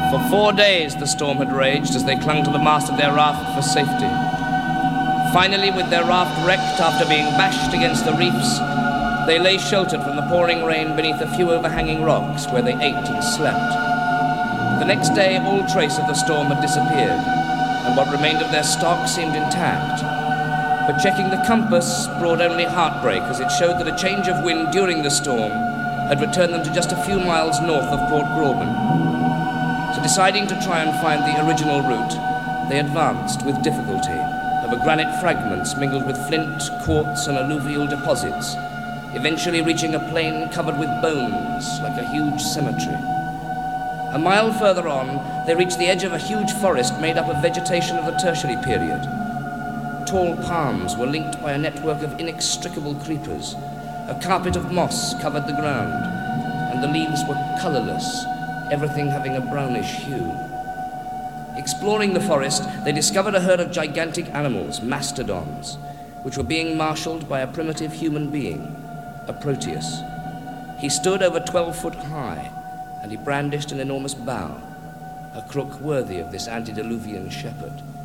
For 4 days the storm had raged as they clung to the mast of their raft for safety. Finally, with their raft wrecked after being bashed against the reefs, they lay sheltered from the pouring rain beneath a few overhanging rocks where they ate and slept. The next day, all trace of the storm had disappeared, and what remained of their stock seemed intact. But checking the compass brought only heartbreak, as it showed that a change of wind during the storm had returned them to just a few miles north of Port Gräuben. So deciding to try and find the original route, they advanced with difficulty over granite fragments mingled with flint, quartz, and alluvial deposits, eventually reaching a plain covered with bones like a huge cemetery. A mile further on, they reached the edge of a huge forest made up of vegetation of the Tertiary period. Tall palms were linked by a network of inextricable creepers. A carpet of moss covered the ground, and the leaves were colorless, everything having a brownish hue. Exploring the forest, they discovered a herd of gigantic animals, mastodons, which were being marshaled by a primitive human being, a Proteus. He stood over 12 foot high, and he brandished an enormous bow, a crook worthy of this antediluvian shepherd.